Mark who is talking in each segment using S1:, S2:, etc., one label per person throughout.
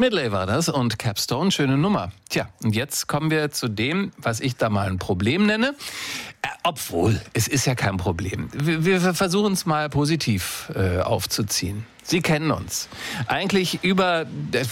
S1: Medley war das und Capstone, schöne Nummer. Tja, und jetzt kommen wir zu dem, was ich da mal ein Problem nenne. Obwohl, es ist ja kein Problem. Wir versuchen es mal positiv aufzuziehen. Sie kennen uns. Eigentlich über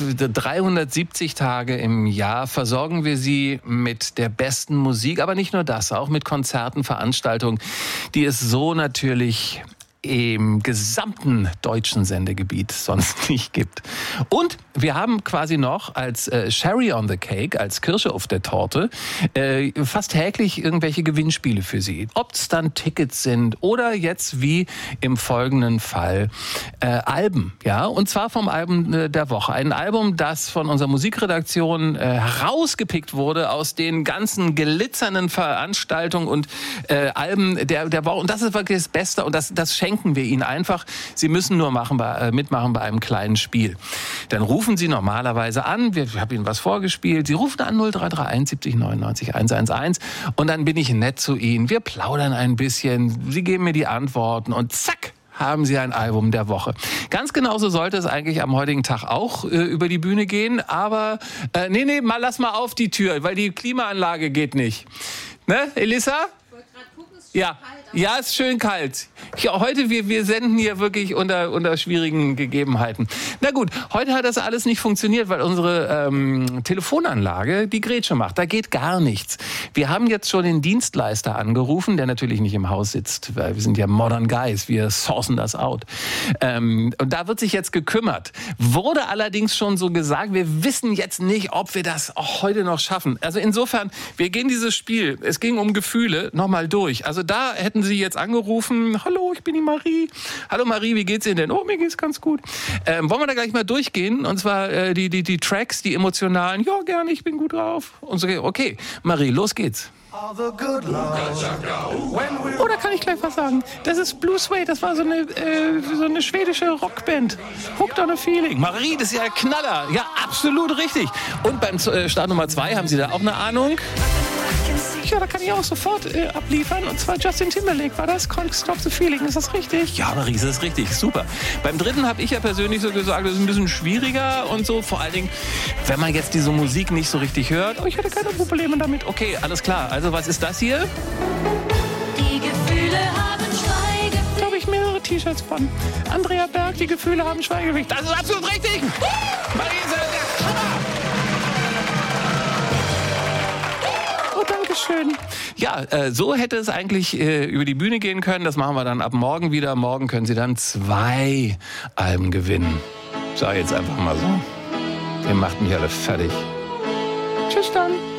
S1: 370 Tage im Jahr versorgen wir Sie mit der besten Musik, aber nicht nur das, auch mit Konzerten, Veranstaltungen, die es so natürlich im gesamten deutschen Sendegebiet sonst nicht gibt. Und wir haben quasi noch als Cherry on the Cake, als Kirsche auf der Torte, fast täglich irgendwelche Gewinnspiele für Sie. Ob es dann Tickets sind oder jetzt wie im folgenden Fall Alben. Ja, und zwar vom Album der Woche. Ein Album, das von unserer Musikredaktion herausgepickt wurde aus den ganzen glitzernden Veranstaltungen und Alben der Woche. Und das ist wirklich das Beste und das schenken wir Ihnen einfach. Sie müssen nur mitmachen bei einem kleinen Spiel. Dann rufen Sie normalerweise an. Ich habe Ihnen was vorgespielt. Sie rufen an 0331 70 99 111 und dann bin ich nett zu Ihnen. Wir plaudern ein bisschen. Sie geben mir die Antworten und zack, haben Sie ein Album der Woche. Ganz genauso sollte es eigentlich am heutigen Tag auch über die Bühne gehen. Aber lass mal auf die Tür, weil die Klimaanlage geht nicht. Ne, Elissa? Ja, ist schön kalt. Heute, wir senden hier wirklich unter schwierigen Gegebenheiten. Na gut, heute hat das alles nicht funktioniert, weil unsere Telefonanlage die Grätsche macht. Da geht gar nichts. Wir haben jetzt schon den Dienstleister angerufen, der natürlich nicht im Haus sitzt, weil wir sind ja Modern Guys, wir sourcen das out. Und da wird sich jetzt gekümmert. Wurde allerdings schon so gesagt, wir wissen jetzt nicht, ob wir das auch heute noch schaffen. Also insofern, wir gehen dieses Spiel, es ging um Gefühle, nochmal durch. Also da hätten Sie jetzt angerufen, hallo, ich bin die Marie. Hallo Marie, wie geht's Ihnen denn? Oh, mir geht's ganz gut. Wollen wir da gleich mal durchgehen? Und zwar die Tracks, die emotionalen, ja gerne, ich bin gut drauf. Und so, okay, Marie, los geht's. Oder kann ich gleich was sagen? Das ist Blue Suede, das war so eine schwedische Rockband. Hooked on a Feeling. Marie, das ist ja ein Knaller. Ja, absolut richtig. Und beim Start Nummer 2 haben Sie da auch eine Ahnung? Ja, da kann ich auch sofort abliefern. Und zwar Justin Timberlake war das. Can't Stop the Feeling. Ist das richtig? Ja, Marie, das ist richtig. Super. Beim dritten habe ich ja persönlich so gesagt, das ist ein bisschen schwieriger und so. Vor allen Dingen, wenn man jetzt diese Musik nicht so richtig hört. Oh, ich hatte keine Probleme damit. Okay, alles klar. Also, was ist das hier?
S2: Die Gefühle haben Schweigeficht.
S1: Da habe ich mehrere T-Shirts von. Andrea Berg, die Gefühle haben Schweigeficht. Das ist absolut richtig. Marie, der Hammer. Oh, danke schön. Ja, so hätte es eigentlich über die Bühne gehen können. Das machen wir dann ab morgen wieder. Morgen können Sie dann 2 Alben gewinnen. Sag jetzt einfach mal so. Ihr macht mich alle fertig. Tschüss dann.